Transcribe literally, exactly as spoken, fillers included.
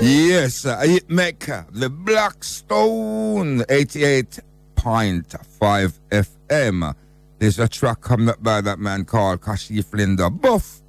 Yes, uh, it make uh, the Blackstone eighty-eight point five F M. There's a track coming up by that man called Kashif Linda Buff.